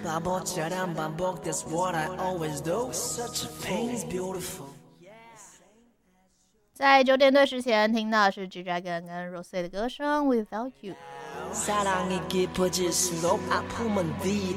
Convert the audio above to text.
반복처럼 반복 That's what I always do Such a pain is beautiful 在9点对之前听到的是 G-Dragon 跟 Rosé 的歌声 Without You 사랑이 깊어질수록 아픔은